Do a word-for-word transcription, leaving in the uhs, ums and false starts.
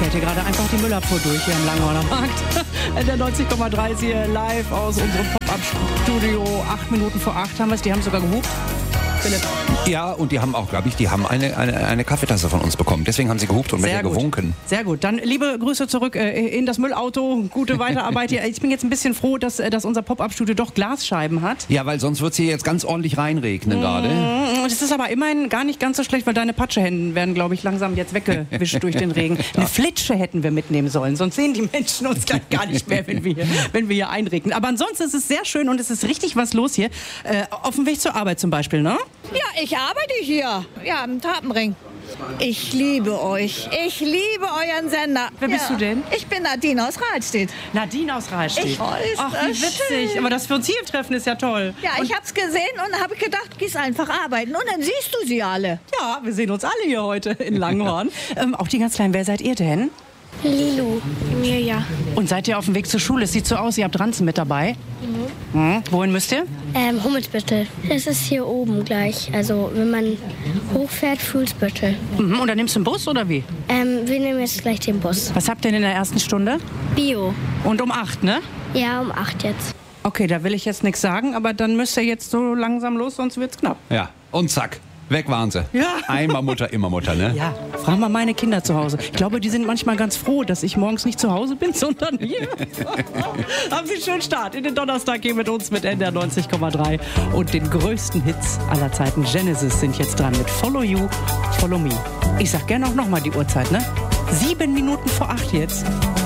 fährt hier gerade einfach die Müllabfuhr durch hier am Langhorner Markt. Der neunzig Komma drei ist hier live aus unserem Pop-Up-Studio. Acht Minuten vor acht haben wir es, die haben sogar gehupt. Philipp. Ja, und die haben auch, glaube ich, die haben eine, eine, eine Kaffeetasse von uns bekommen. Deswegen haben sie gehupt und mit ihr gewunken. Sehr gut. Dann liebe Grüße zurück äh, in das Müllauto. Gute Weiterarbeit hier. Ich bin jetzt ein bisschen froh, dass, dass unser Pop-Up-Studio doch Glasscheiben hat. Ja, weil sonst wird es hier jetzt ganz ordentlich reinregnen mmh, gerade. Das ist aber immerhin gar nicht ganz so schlecht, weil deine Patschehände werden, glaube ich, langsam jetzt weggewischt durch den Regen. Eine Flitsche hätten wir mitnehmen sollen, sonst sehen die Menschen uns gleich gar nicht mehr, wenn wir, hier, wenn wir hier einregnen. Aber ansonsten ist es sehr schön und es ist richtig was los hier. Äh, auf dem Weg zur Arbeit zum Beispiel, ne? Ja, ich arbeite hier. Ja, am Tapenring. Ich liebe euch. Ich liebe euren Sender. Wer bist ja. du denn? Ich bin Nadine aus Rahlstedt. Nadine aus Rahlstedt. Ich weiß, ach, wie witzig. Schön. Aber das für uns hier treffen ist ja toll. Ja, und ich hab's gesehen und habe gedacht, gehst einfach arbeiten. Und dann siehst du sie alle. Ja, wir sehen uns alle hier heute in Langhorn. ähm, auch die ganz Kleinen. Wer seid ihr denn? Lilu, Mirja. Und seid ihr auf dem Weg zur Schule? Es sieht so aus, ihr habt Ranzen mit dabei. Mhm. Hm. Wohin müsst ihr? Ähm, Hummelsbüttel. Das ist hier oben gleich. Also wenn man hochfährt, Fuhlsbüttel. Mhm. Und dann nimmst du einen Bus oder wie? Ähm, wir nehmen jetzt gleich den Bus. Was habt ihr denn in der ersten Stunde? Bio. Und um acht, ne? Ja, um acht jetzt. Okay, da will ich jetzt nichts sagen, aber dann müsst ihr jetzt so langsam los, sonst wird's knapp. Ja, und zack. Weg waren sie. Ja. Einmal Mutter, immer Mutter, ne? Ja, frag mal meine Kinder zu Hause. Ich glaube, die sind manchmal ganz froh, dass ich morgens nicht zu Hause bin, sondern hier. Haben Sie einen schönen Start in den Donnerstag hier mit uns, mit N D R neunzig Komma drei und den größten Hits aller Zeiten. Genesis sind jetzt dran mit Follow You, Follow Me. Ich sag gerne auch nochmal die Uhrzeit, ne? Sieben Minuten vor acht jetzt.